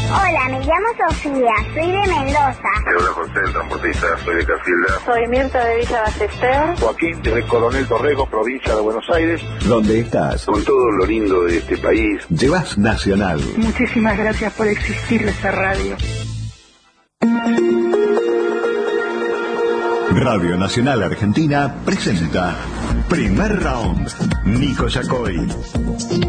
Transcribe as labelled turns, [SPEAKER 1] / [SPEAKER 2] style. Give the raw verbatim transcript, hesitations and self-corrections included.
[SPEAKER 1] Hola, me llamo Sofía, soy de Mendoza.
[SPEAKER 2] Te habla José, el transportista, soy de Casilda.
[SPEAKER 3] Soy Mirta de Villa Ballester.
[SPEAKER 4] Joaquín, de Coronel Torrego, provincia de Buenos Aires.
[SPEAKER 5] ¿Dónde estás?
[SPEAKER 2] Con todo lo lindo de este país.
[SPEAKER 5] Llevas Nacional.
[SPEAKER 6] Muchísimas gracias por existir esta radio.
[SPEAKER 5] Radio Nacional Argentina presenta Primer Round. Nico Yacoy.